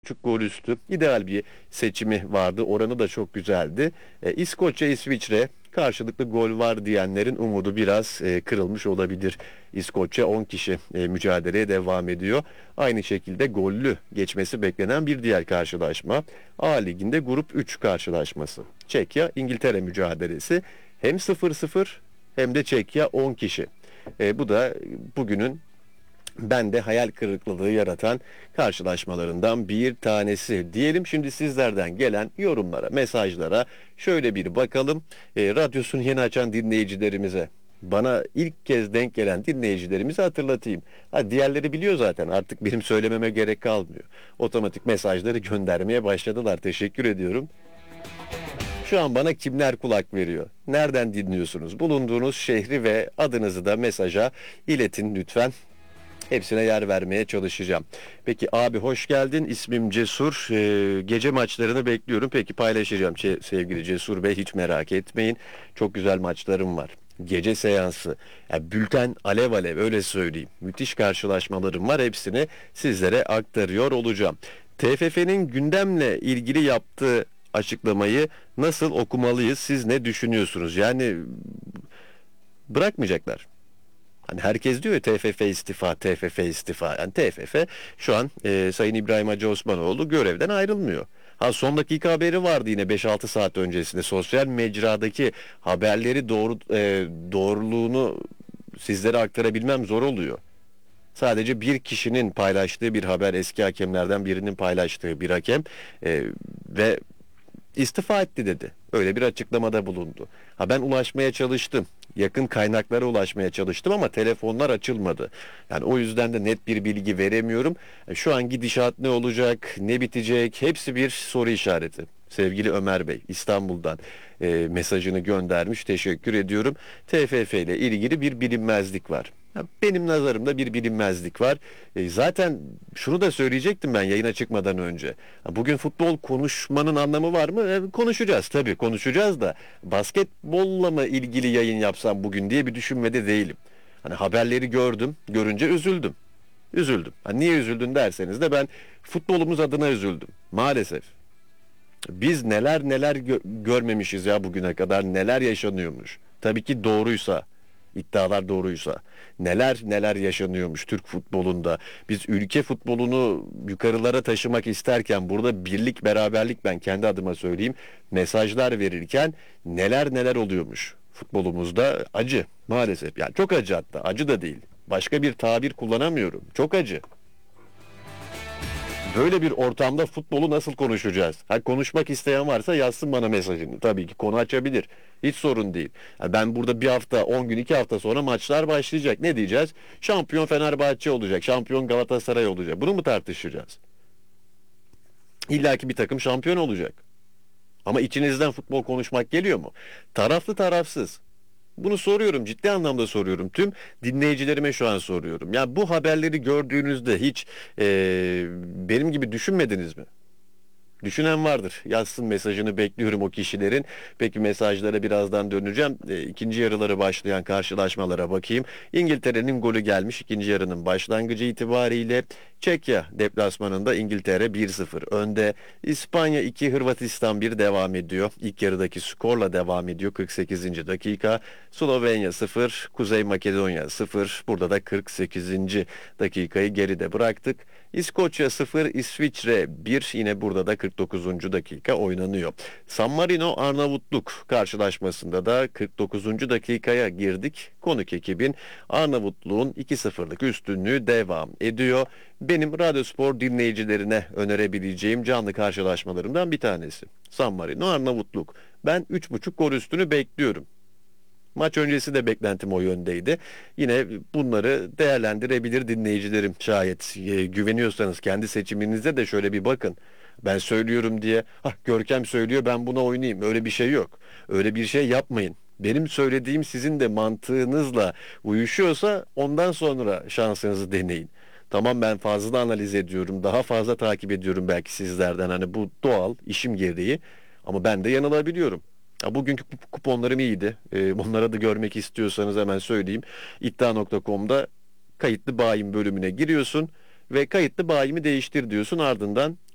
3.5 gol üstü. İdeal bir seçimi vardı. Oranı da çok güzeldi. İskoçya, İsviçre karşılıklı gol var diyenlerin umudu biraz kırılmış olabilir. İskoçya 10 kişi mücadeleye devam ediyor. Aynı şekilde gollü geçmesi beklenen bir diğer karşılaşma. A Ligi'nde grup 3 karşılaşması. Çekya, İngiltere mücadelesi. Hem 0-0 hem de Çekya 10 kişi. Bu da bugünün bende hayal kırıklığı yaratan karşılaşmalarından bir tanesi. Diyelim şimdi sizlerden gelen yorumlara, mesajlara şöyle bir bakalım. Radyosunu yeni açan dinleyicilerimize, bana ilk kez denk gelen dinleyicilerimizi hatırlatayım. Diğerleri biliyor zaten, artık benim söylememe gerek kalmıyor. Otomatik mesajları göndermeye başladılar. Teşekkür ediyorum. Şu an bana kimler kulak veriyor? Nereden dinliyorsunuz? Bulunduğunuz şehri ve adınızı da mesaja iletin lütfen. Hepsine yer vermeye çalışacağım. Peki abi hoş geldin. İsmim Cesur. Gece maçlarını bekliyorum. Peki paylaşacağım sevgili Cesur Bey. Hiç merak etmeyin. Çok güzel maçlarım var. Gece seansı. Ya, bülten alev alev öyle söyleyeyim. Müthiş karşılaşmalarım var. Hepsini sizlere aktarıyor olacağım. TFF'nin gündemle ilgili yaptığı açıklamayı nasıl okumalıyız? Siz ne düşünüyorsunuz? Yani bırakmayacaklar. Hani herkes diyor ya TFF istifa, TFF istifa. Yani TFF şu an Sayın İbrahim Hacı Osmanoğlu görevden ayrılmıyor. Son dakika haberi vardı yine 5-6 saat öncesinde. Sosyal mecradaki haberleri doğruluğunu sizlere aktarabilmem zor oluyor. Sadece bir kişinin paylaştığı bir haber, eski hakemlerden birinin paylaştığı bir hakem ve istifa etti dedi. Öyle bir açıklamada bulundu. Ben ulaşmaya çalıştım. Yakın kaynaklara ulaşmaya çalıştım ama telefonlar açılmadı. Yani o yüzden de net bir bilgi veremiyorum. Şu an gidişat ne olacak, ne bitecek hepsi bir soru işareti. Sevgili Ömer Bey İstanbul'dan mesajını göndermiş. Teşekkür ediyorum. TFF ile ilgili bir bilinmezlik var. Benim nazarımda bir bilinmezlik var. Zaten şunu da söyleyecektim ben yayına çıkmadan önce. Bugün futbol konuşmanın anlamı var mı? Konuşacağız tabii konuşacağız da basketbolla mı ilgili yayın yapsam bugün diye bir düşünmede değilim. Hani haberleri gördüm, görünce üzüldüm. Üzüldüm. Niye üzüldün derseniz de ben futbolumuz adına üzüldüm. Maalesef. Biz neler neler görmemişiz ya bugüne kadar, neler yaşanıyormuş. Tabii ki doğruysa, iddialar doğruysa neler neler yaşanıyormuş Türk futbolunda. Biz ülke futbolunu yukarılara taşımak isterken burada birlik beraberlik, ben kendi adıma söyleyeyim, mesajlar verirken neler neler oluyormuş futbolumuzda. Acı maalesef, yani çok acı, hatta acı da değil, başka bir tabir kullanamıyorum, çok acı. Böyle bir ortamda futbolu nasıl konuşacağız? Konuşmak isteyen varsa yazsın bana mesajını. Tabii ki konu açabilir. Hiç sorun değil. Ben burada bir hafta, 10 gün, 2 hafta sonra maçlar başlayacak. Ne diyeceğiz? Şampiyon Fenerbahçe olacak. Şampiyon Galatasaray olacak. Bunu mu tartışacağız? İlla ki bir takım şampiyon olacak. Ama içinizden futbol konuşmak geliyor mu? Taraflı tarafsız. Bunu soruyorum, ciddi anlamda soruyorum. Tüm dinleyicilerime şu an soruyorum. Ya bu haberleri gördüğünüzde hiç benim gibi düşünmediniz mi? Düşünen vardır. Yazsın mesajını, bekliyorum o kişilerin. Peki mesajlara birazdan döneceğim. İkinci yarıları başlayan karşılaşmalara bakayım. İngiltere'nin golü gelmiş ikinci yarının başlangıcı itibariyle. Çekya deplasmanında İngiltere 1-0 önde. İspanya 2, Hırvatistan 1 devam ediyor. İlk yarıdaki skorla devam ediyor 48. dakika. Slovenya 0, Kuzey Makedonya 0. Burada da 48. dakikayı geride bıraktık. İskoçya 0, İsviçre 1. Yine burada da 49. dakika oynanıyor. San Marino Arnavutluk karşılaşmasında da 49. dakikaya girdik. Konuk ekibin Arnavutluğun 2-0'lık üstünlüğü devam ediyor. Benim Radyospor dinleyicilerine önerebileceğim canlı karşılaşmalarımdan bir tanesi. San Marino Arnavutluk. Ben 3.5 gol üstünü bekliyorum. Maç öncesi de beklentim o yöndeydi. Yine bunları değerlendirebilir dinleyicilerim şayet. Güveniyorsanız kendi seçiminize de şöyle bir bakın. Ben söylüyorum diye, Görkem söylüyor ben buna oynayayım. Öyle bir şey yok. Öyle bir şey yapmayın. Benim söylediğim sizin de mantığınızla uyuşuyorsa ondan sonra şansınızı deneyin. Tamam, ben fazla analiz ediyorum, daha fazla takip ediyorum belki sizlerden. Hani bu doğal, işim gereği. Ama ben de yanılabiliyorum. Bugünkü kuponlarım iyiydi. Bunlara da görmek istiyorsanız hemen söyleyeyim. İddia.com'da kayıtlı bayim bölümüne giriyorsun ve kayıtlı bayimi değiştir diyorsun. Ardından